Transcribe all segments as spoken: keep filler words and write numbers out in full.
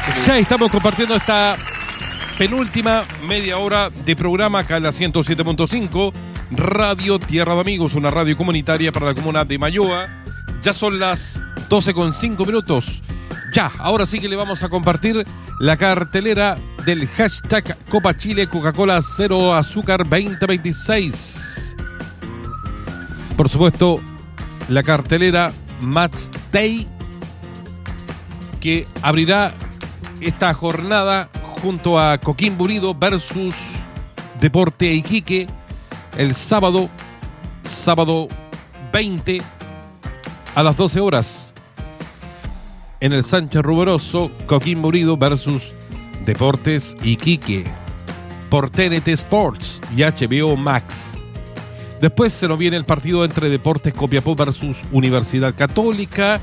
Ya estamos compartiendo esta penúltima media hora de programa acá en la ciento siete punto cinco, Radio Tierra de Amigos, una radio comunitaria para la comuna de Mayoa. Ya son las doce con cinco minutos. Ya, ahora sí que le vamos a compartir la cartelera del hashtag Copa Chile Coca-Cola Cero Azúcar veinte veintiséis. Por supuesto, la cartelera Match Day, que abrirá esta jornada junto a Coquimbo Unido versus Deporte Iquique el sábado, sábado veinte a las doce horas en el Sánchez Ruberoso. Coquimbo Unido versus Deportes Iquique por T N T Sports y H B O Max. Después se nos viene el partido entre Deportes Copiapó versus Universidad Católica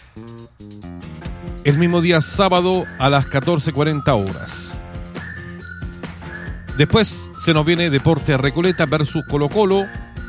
el mismo día sábado a las catorce cuarenta horas. Después se nos viene Deportes Recoleta versus Colo Colo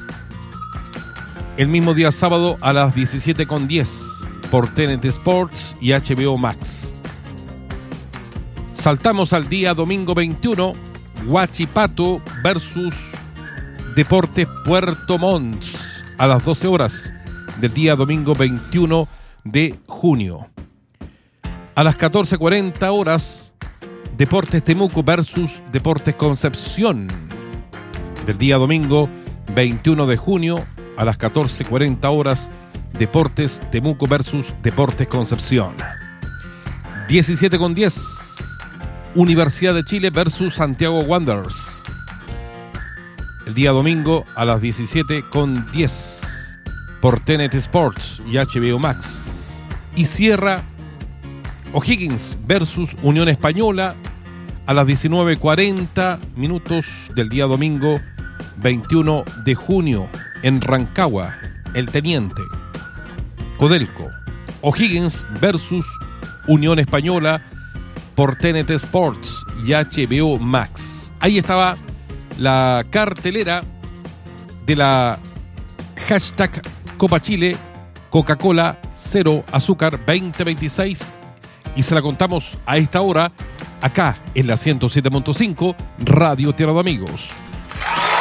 el mismo día sábado a las diecisiete con diez por T N T Sports y H B O Max. Saltamos al día domingo veintiuno, Huachipato versus Deportes Puerto Montt a las doce horas del día domingo veintiuno de junio. A las catorce cuarenta horas, Deportes Temuco versus Deportes Concepción del día domingo veintiuno de junio. A las catorce cuarenta horas, Deportes Temuco versus Deportes Concepción. diecisiete con diez, Universidad de Chile versus Santiago Wanderers el día domingo a las diecisiete con diez por T N T Sports y H B O Max. Y cierra O'Higgins versus Unión Española a las diecinueve cuarenta minutos del día domingo veintiuno de junio en Rancagua, El Teniente. Codelco, O'Higgins versus Unión Española por T N T Sports y H B O Max. Ahí estaba la cartelera de la hashtag Copa Chile Coca-Cola Cero Azúcar veinte veintiséis, y se la contamos a esta hora acá en la ciento siete punto cinco Radio Tierra de Amigos.